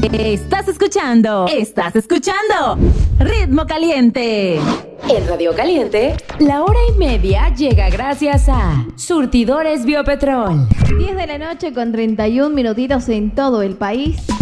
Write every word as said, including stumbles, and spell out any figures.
Estás escuchando, estás escuchando Ritmo Caliente. En Radio Caliente, la hora y media llega gracias a Surtidores Biopetrol. diez de la noche con treinta y un minutitos en todo el país.